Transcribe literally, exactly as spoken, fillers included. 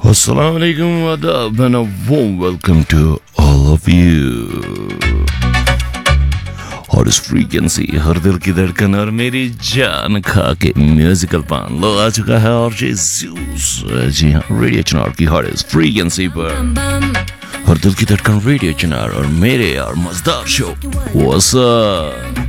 Assalamu alaikum, adab and a warm welcome to all of you. और इस frequency हर दिल की धड़कन और मेरी जान खा के म्यूजिकल पान लो आ चुका है और जी ज़ूस जी हाँ रेडियो चनार की हर इस फ्रीक्वेंसी पर हर दिल की धड़कन रेडियो चनार और मेरे यार मजेदार शो What's up?